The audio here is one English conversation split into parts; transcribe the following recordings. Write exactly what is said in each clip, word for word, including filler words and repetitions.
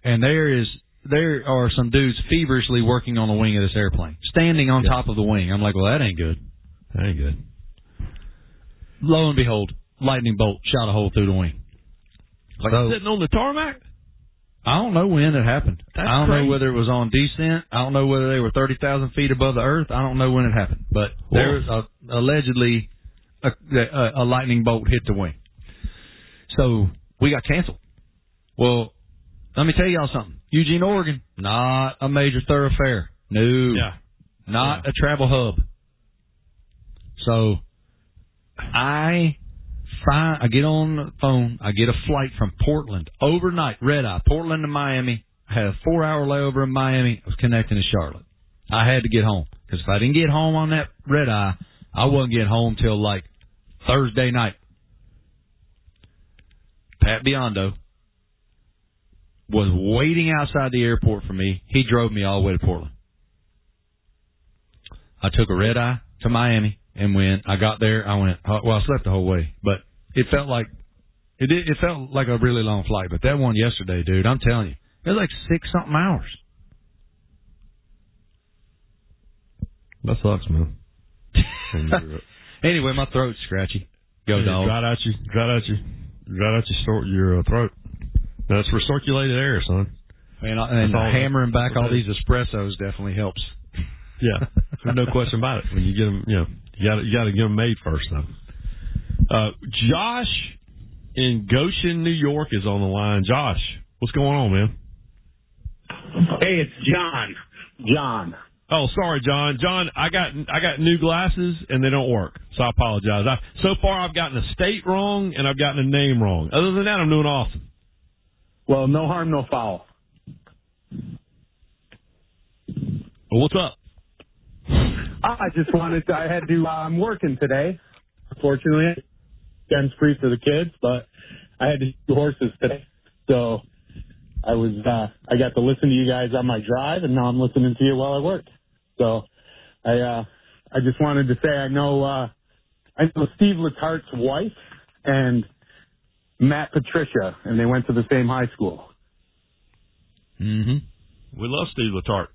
and there is there are some dudes feverishly working on the wing of this airplane, standing on yeah. top of the wing. I'm like, well, that ain't good. That ain't good. Lo and behold, lightning bolt shot a hole through the wing. Like so, sitting on the tarmac? I don't know when it happened. That's I don't crazy. know whether it was on descent. I don't know whether they were thirty thousand feet above the earth. I don't know when it happened. But Whoa. there was a, allegedly a, a, a lightning bolt hit the wing. So we got canceled. Well, let me tell y'all something. Eugene, Oregon, not a major thoroughfare. No. Yeah. Not yeah. a travel hub. So I... Fine, I get on the phone. I get a flight from Portland overnight, red eye, Portland to Miami. I had a four-hour layover in Miami. I was connecting to Charlotte. I had to get home because if I didn't get home on that red eye, I wouldn't get home till like Thursday night. Pat Biondo was waiting outside the airport for me. He drove me all the way to Portland. I took a red eye to Miami, and when I got there, I went. Well, I slept the whole way, but. It felt like it did, it felt like a really long flight, but that one yesterday, dude, I'm telling you, it was like six something hours. That sucks, man. Anyway, my throat's scratchy. Go yeah, dog. Right out you, right out you, right out your your uh, throat. That's recirculated air, son. Man, and hammering back all these espressos definitely helps. Yeah, there's no question about it. When you get them, you know, you got you got to get them made first, though. Uh, Josh in Goshen, New York is on the line. Josh, what's going on, man? Hey, it's John. John. Oh, sorry, John. John, I got I got new glasses and they don't work, so I apologize. I, so far, I've gotten a state wrong and I've gotten a name wrong. Other than that, I'm doing awesome. Well, no harm, no foul. Well, what's up? I just wanted to, I had to, uh, I'm working today, unfortunately. Weekend's free for the kids, but I had to do horses today. So I was, uh, I got to listen to you guys on my drive, and now I'm listening to you while I work. So I, uh, I just wanted to say I know, uh, I know Steve Letart's wife and Matt Patricia, and they went to the same high school. Mm-hmm. We love Steve Letart.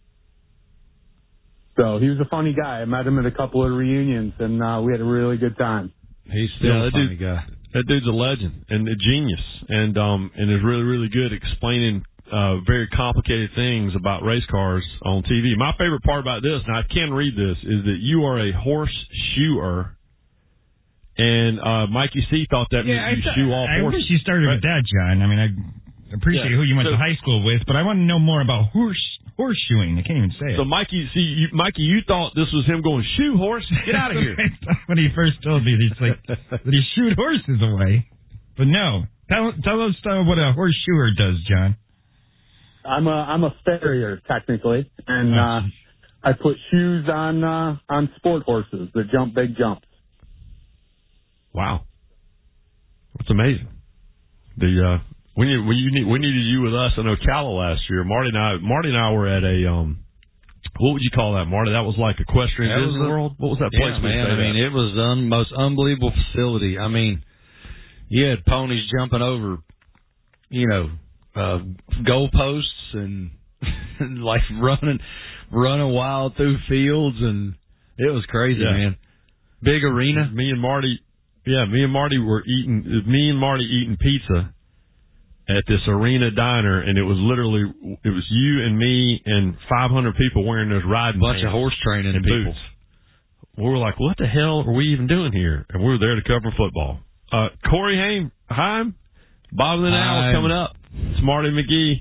So he was a funny guy. I met him at a couple of reunions, and uh, we had a really good time. He's still yeah, a funny dude, guy. That dude's a legend and a genius, and um, and is really, really good explaining uh, very complicated things about race cars on T V. My favorite part about this, and I can read this, is that you are a horseshoer, and uh, Mikey C. thought that yeah, meant you th- shoe all I horses. wish you started right? with that, John. I mean, I appreciate yeah. who you went so, to high school with, but I want to know more about horse horseshoeing. I can't even say it. So, Mikey, see, you, Mikey, you thought this was him going, shoe horse, get out of here. When he first told me, he's like, that he shoot horses away. But no, tell tell us uh, what a horseshoer does, John. I'm a I'm a farrier technically, and oh, uh, I put shoes on uh, on sport horses that jump big jumps. Wow, that's amazing. The uh, we need we need we needed you with us in Ocala last year. Marty and I Marty and I were at a um. What would you call that, Marty? That was like Equestrian that Disney was a, World? What was that yeah, place? Man, I mean, at? it was the un- most unbelievable facility. I mean, you had ponies jumping over, you know, uh, goalposts and, and like running, running wild through fields, and it was crazy, yeah. man. Big arena. Me and Marty, yeah, me and Marty were eating, me and Marty eating pizza at this arena diner, and it was literally, it was you and me and five hundred people wearing those riding bunch pants of horse training and people. Boots. We were like, what the hell are we even doing here? And we were there to cover football. Uh, Corey Haim, Heim, Bob and the Owl coming up. It's Marty McGee.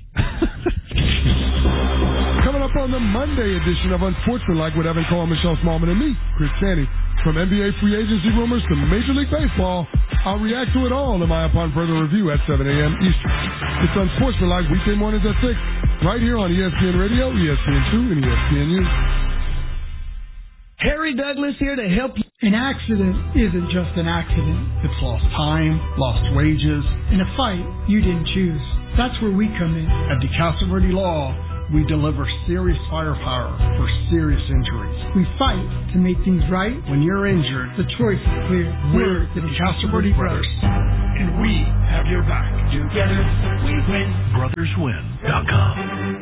Coming up on the Monday edition of Unsportsmanlike with Evan Cole, Michelle Smallman, and me, Chris Canty. From N B A free agency rumors to Major League Baseball, I'll react to it all in my Upon Further Review at seven a.m. Eastern. It's Unsportsmanlike weekday mornings at six, right here on E S P N Radio, E S P N two, and E S P N U. Harry Douglas here to help you. An accident isn't just an accident. It's lost time, lost wages, in a fight you didn't choose. That's where we come in. At DeCastleverdi Law, we deliver serious firepower for serious injuries. We fight to make things right. When you're injured, the choice is clear. We're the DeCastleverdi Brothers. and we have your back. Together, we win. brothers win dot com.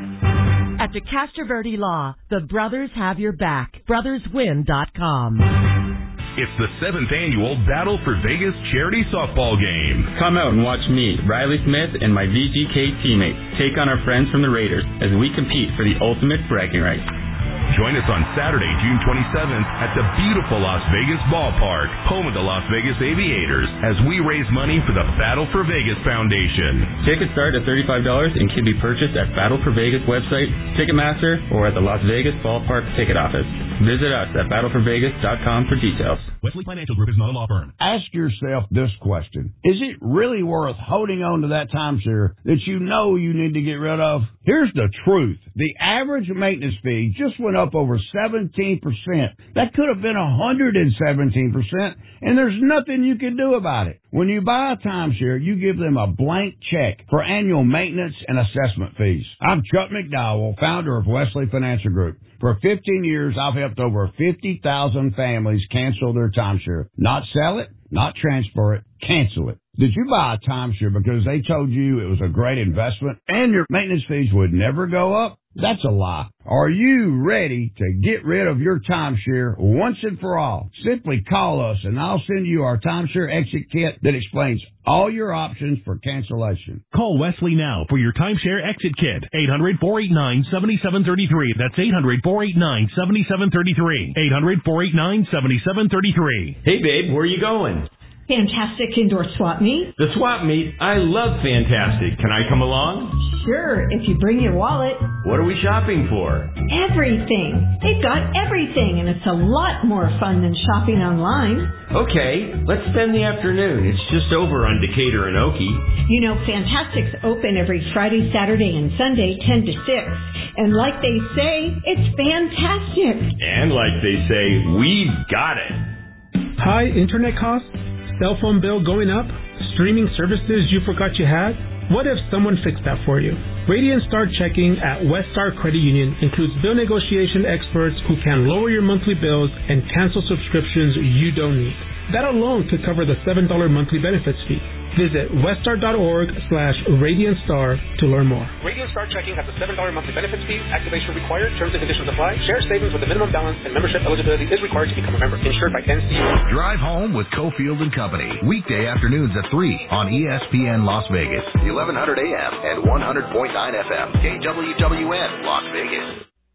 At DeCastro Verde Law, the brothers have your back. brothers win dot com. It's the seventh annual Battle for Vegas charity softball game. Come out and watch me, Riley Smith, and my V G K teammates take on our friends from the Raiders as we compete for the ultimate bragging rights. Join us on Saturday, June twenty-seventh at the beautiful Las Vegas Ballpark, home of the Las Vegas Aviators, as we raise money for the Battle for Vegas Foundation. Tickets start at thirty-five dollars and can be purchased at Battle for Vegas website, Ticketmaster, or at the Las Vegas Ballpark ticket office. Visit us at battle for vegas dot com for details. Wesley Financial Group is not a law firm. Ask yourself this question. Is it really worth holding on to that timeshare that you know you need to get rid of? Here's the truth. The average maintenance fee just went up over seventeen percent. That could have been one hundred seventeen percent, and there's nothing you can do about it. When you buy a timeshare, you give them a blank check for annual maintenance and assessment fees. I'm Chuck McDowell, founder of Wesley Financial Group. For fifteen years, I've helped over fifty thousand families cancel their timeshare. Not sell it, not transfer it, cancel it. Did you buy a timeshare because they told you it was a great investment and your maintenance fees would never go up? That's a lie. Are you ready to get rid of your timeshare once and for all? Simply call us and I'll send you our timeshare exit kit that explains all your options for cancellation. Call Wesley now for your timeshare exit kit. eight hundred, four eight nine, seven seven three three. That's eight hundred, four eight nine, seven seven three three. eight hundred, four eight nine, seven seven three three. Hey, babe, where are you going? Fantastic indoor swap meet. The swap meet? I love Fantastic. Can I come along? Sure, if you bring your wallet. What are we shopping for? Everything. They've got everything, and it's a lot more fun than shopping online. Okay, let's spend the afternoon. It's just over on Decatur and Okie. You know, Fantastic's open every Friday, Saturday, and Sunday, ten to six. And like they say, it's fantastic. And like they say, we've got it. High internet costs? Cell phone bill going up? Streaming services you forgot you had? What if someone fixed that for you? Radiant Star Checking at Westar Credit Union includes bill negotiation experts who can lower your monthly bills and cancel subscriptions you don't need. That alone could cover the seven dollars monthly benefits fee. Visit westar.org slash Radiant Star to learn more. Radiant Star Checking has a seven dollars monthly benefits fee. Activation required. Terms and conditions apply. Share savings with a minimum balance and membership eligibility is required to become a member. Insured by N C U A. Drive Home with Cofield and Company. Weekday afternoons at three on E S P N Las Vegas. eleven hundred A M and one hundred point nine F M. K W W N Las Vegas.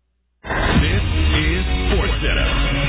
This is Sports Center.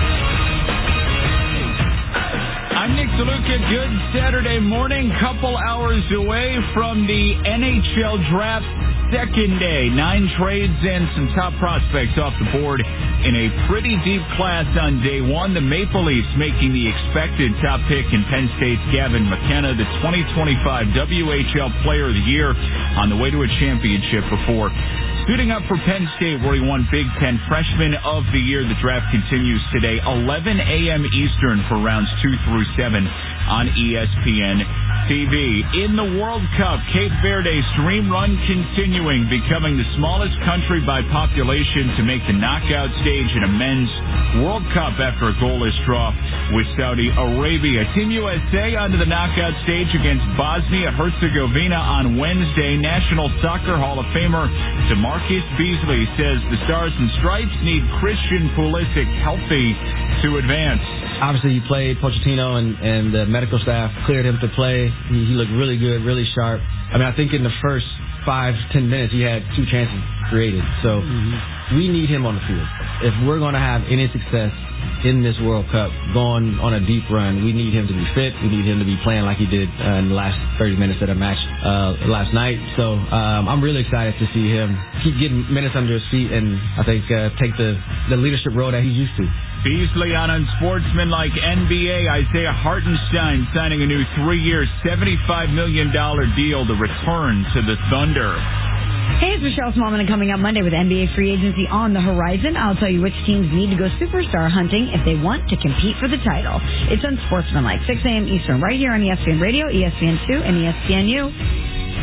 I'm Nick DeLuca. Good Saturday morning. Couple hours away from the N H L draft second day. Nine trades and some top prospects off the board in a pretty deep class on day one. The Maple Leafs making the expected top pick in Penn State's Gavin McKenna, the twenty twenty-five W H L Player of the Year, on the way to a championship before suiting up for Penn State, where he won Big Ten Freshman of the Year. The draft continues today, eleven a.m. Eastern for rounds two through seven on E S P N T V. In the World Cup, Cape Verde's dream run continuing, becoming the smallest country by population to make the knockout stage in a men's World Cup after a goalless draw with Saudi Arabia. Team U S A onto the knockout stage against Bosnia-Herzegovina on Wednesday. National Soccer Hall of Famer DeMarcus Beasley says the Stars and Stripes need Christian Pulisic healthy to advance. Obviously, he played. Pochettino and, and the medical staff cleared him to play. He, he looked really good, really sharp. I mean, I think in the first five, ten minutes, he had two chances created. So mm-hmm. we need him on the field. If we're going to have any success in this World Cup, going on a deep run, we need him to be fit. We need him to be playing like he did uh, in the last thirty minutes of the match uh, last night. So um, I'm really excited to see him keep getting minutes under his feet and I think uh, take the, the leadership role that he's used to. Beasley on unsportsmanlike N B A. Isaiah Hartenstein signing a new three-year, seventy-five million dollars deal to return to the Thunder. Hey, it's Michelle Smallman, and coming up Monday with N B A free agency on the horizon, I'll tell you which teams need to go superstar hunting if they want to compete for the title. It's Unsportsmanlike, six a.m. Eastern, right here on E S P N Radio, E S P N two, and E S P N U.